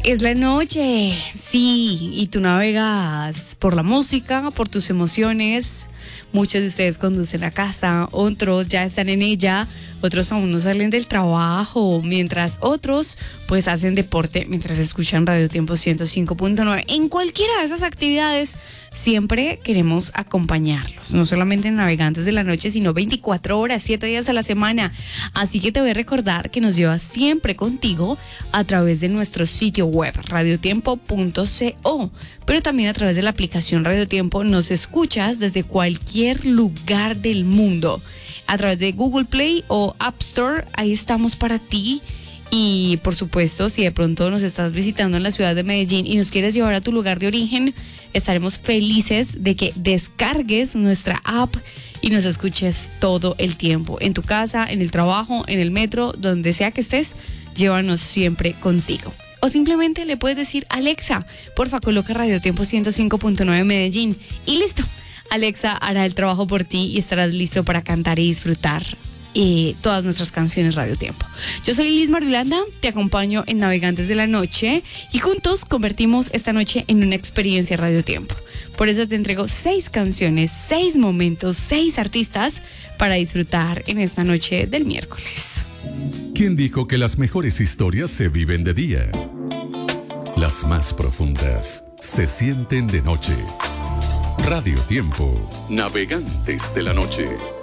Es la noche, sí, y tú navegas por la música, por tus emociones. Muchos de ustedes conducen a casa, otros ya están en ella, otros aún no salen del trabajo, mientras otros pues hacen deporte mientras escuchan Radio Tiempo 105.9. En cualquiera de esas actividades siempre queremos acompañarlos, no solamente en Navegantes de la Noche, sino 24 horas, 7 días a la semana. Así que te voy a recordar que nos llevas siempre contigo a través de nuestro sitio web radiotiempo.co, pero también a través de la aplicación Radio Tiempo nos escuchas desde cualquier lugar del mundo. A través de Google Play o App Store, ahí estamos para ti. Y por supuesto, si de pronto nos estás visitando en la ciudad de Medellín y nos quieres llevar a tu lugar de origen, estaremos felices de que descargues nuestra app y nos escuches todo el tiempo. En tu casa, en el trabajo, en el metro, donde sea que estés, llévanos siempre contigo. O simplemente le puedes decir, Alexa, porfa, coloca Radio Tiempo 105.9 Medellín. Y listo. Alexa hará el trabajo por ti y estarás listo para cantar y disfrutar todas nuestras canciones Radio Tiempo. Yo soy Liz Marilanda, te acompaño en Navegantes de la Noche y juntos convertimos esta noche en una experiencia Radio Tiempo. Por eso te entrego 6 canciones, 6 momentos, 6 artistas para disfrutar en esta noche del miércoles. ¿Quién dijo que las mejores historias se viven de día? Las más profundas se sienten de noche. Radio Tiempo, Navegantes de la Noche.